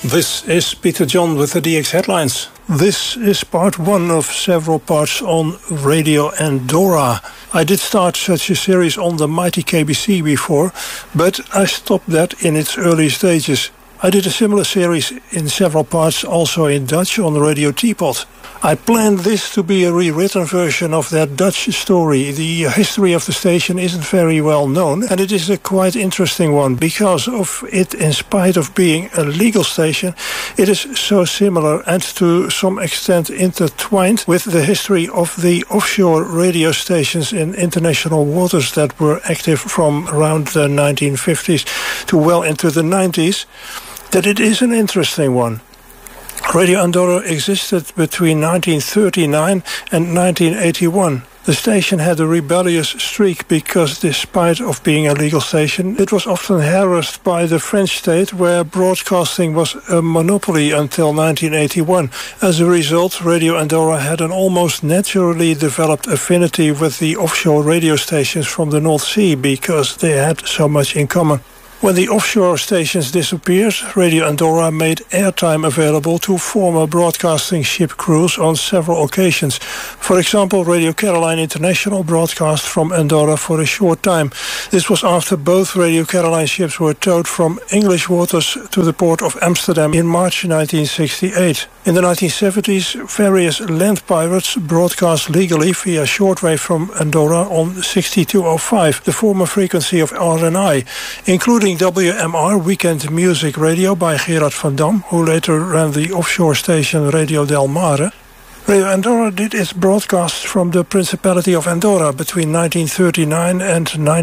This is Peter John with the DX headlines. This is part one of several parts on Radio Andorra. I did start such a series on the mighty KBC before, but I stopped that in its early stages. I did a similar series in several parts also in Dutch on Radio Teapot. I planned this to be a rewritten version of that Dutch story. The history of the station isn't very well known, and it is a quite interesting one because of it, in spite of being a legal station, it is so similar and to some extent intertwined with the history of the offshore radio stations in international waters that were active from around the 1950s to well into the 90s, that it is an interesting one. Radio Andorra existed between 1939 and 1981. The station had a rebellious streak because, despite of being a legal station, it was often harassed by the French state, where broadcasting was a monopoly until 1981. As a result, Radio Andorra had an almost naturally developed affinity with the offshore radio stations from the North Sea because they had so much in common. When the offshore stations disappeared, Radio Andorra made airtime available to former broadcasting ship crews on several occasions. For example, Radio Caroline International broadcast from Andorra for a short time. This was after both Radio Caroline ships were towed from English waters to the port of Amsterdam in March 1968. In the 1970s, various land pirates broadcast legally via shortwave from Andorra on 6205, the former frequency of RNI, including WMR, Weekend Music Radio by Gerard van Dam, who later ran the offshore station Radio Del Mare. Radio Andorra did its broadcasts from the Principality of Andorra between 1939 and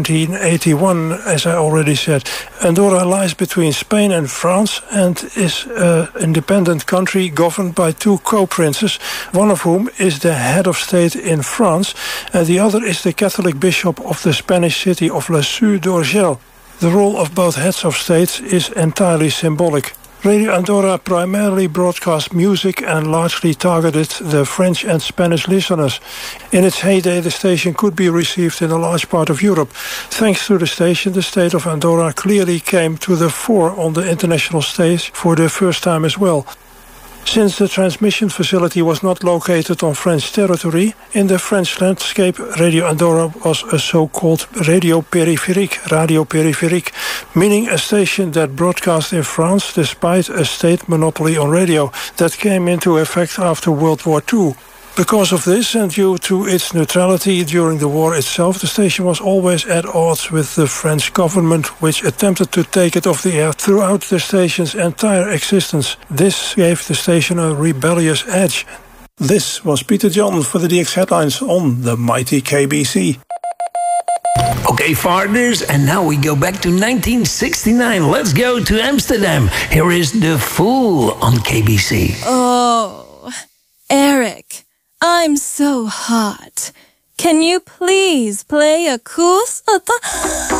1981, as I already said. Andorra lies between Spain and France and is an independent country governed by two co-princes, one of whom is the head of state in France, and the other is the Catholic bishop of the Spanish city of La Seu d'Urgell. The role of both heads of states is entirely symbolic. Radio Andorra primarily broadcast music and largely targeted the French and Spanish listeners. In its heyday, the station could be received in a large part of Europe. Thanks to the station, the state of Andorra clearly came to the fore on the international stage for the first time as well. Since the transmission facility was not located on French territory, in the French landscape, Radio Andorra was a so-called radio périphérique, meaning a station that broadcast in France despite a state monopoly on radio that came into effect after World War II. Because of this, and due to its neutrality during the war itself, the station was always at odds with the French government, which attempted to take it off the air throughout the station's entire existence. This gave the station a rebellious edge. This was Peter John for the DX headlines on the mighty KBC. Okay, partners, and now we go back to 1969. Let's go to Amsterdam. Here is The Fool on KBC. Oh, Eric. I'm so hot. Can you please play a cool...